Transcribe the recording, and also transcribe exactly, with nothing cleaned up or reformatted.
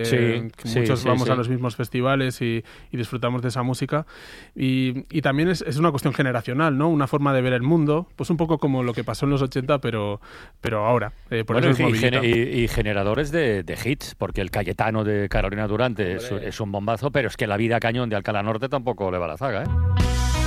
Sí, eh, que sí, muchos sí, vamos sí. a los mismos festivales y, y disfrutamos de esa música. Y, y también es, es una cuestión generacional, ¿no? Una forma de ver el mundo, pues un poco como lo que pasó en los ochenta, pero, pero ahora. Eh, por Bueno, eso es y, movilita. y, y generadores de, de hits, porque el Cayetano de Carolina Durante es, es un bombazo, pero es que La vida cañón de Alcalá Norte tampoco le va a la zaga, ¿eh?